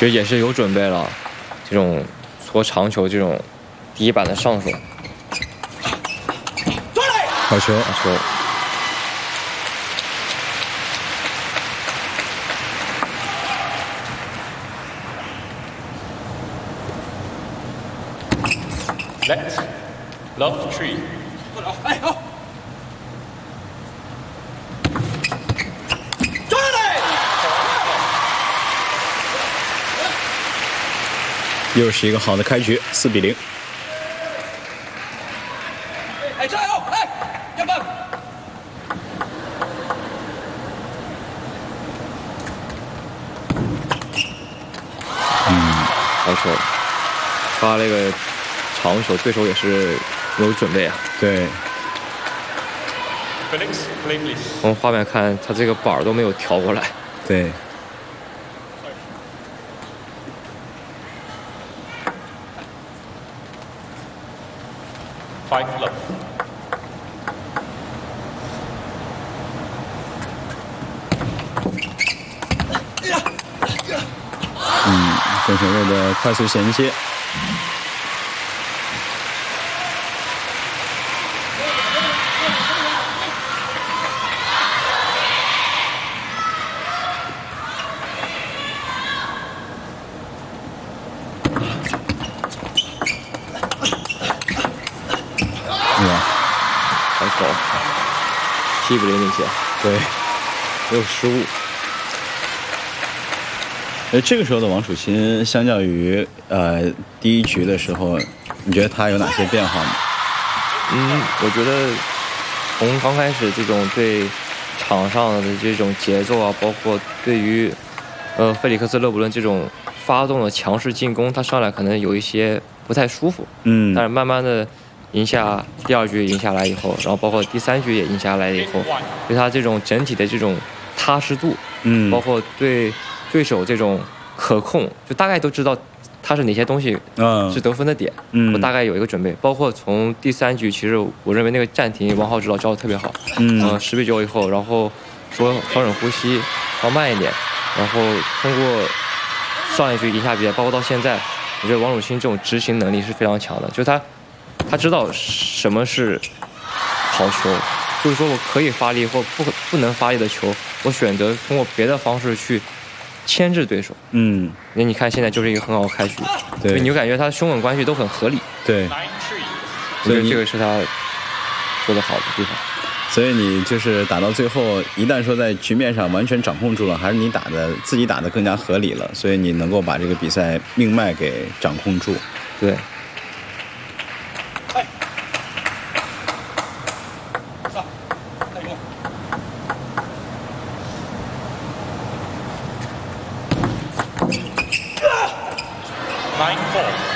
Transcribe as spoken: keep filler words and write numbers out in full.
实也是有准备了，这种搓长球这种第一板的上手。 好球， 好球。 Let love tree。哎好。 又是一个好的开局，四比零。 哎加油！哎，要棒！ 嗯， 好球，发了一个。 长球，对手也是有准备啊。 对。 从画面看，他这个板儿都没有调过来。 对。 Five love。 嗯，郑选瑞的快速衔接。 好球，七比零领先， 对， 没有失误。 呃，这个时候的王楚钦，相较于呃第一局的时候，你觉得他有哪些变化吗？ 嗯，我觉得从刚开始这种对场上的这种节奏啊，包括对于呃费里克斯·勒布伦这种发动的强势进攻，他上来可能有一些不太舒服。 嗯， 但是慢慢的。 赢下第二局赢下来以后，然后包括第三局也赢下来以后，对他这种整体的这种踏实度， 嗯， 包括对对手这种可控，就大概都知道他是哪些东西是得分的点， 嗯， 我大概有一个准备。包括从第三局，其实我认为那个暂停，王皓指导教的特别好， 嗯， 呃，十比九以后，然后说调整呼吸，放慢一点，然后通过上一局赢下比赛，包括到现在，我觉得王楚钦这种执行能力是非常强的，就是他。 他知道什么是好球，就是说我可以发力或不不能发力的球，我选择通过别的方式去牵制对手。 嗯， 那你看现在就是一个很好的开局， 对， 你就感觉他凶稳关系都很合理。 对， 我觉得这个是他做得好的地方。 所以你就是打到最后，一旦说在局面上完全掌控住了，还是你打的自己打的更加合理了，所以你能够把这个比赛命脉给掌控住。 对。 Nine four。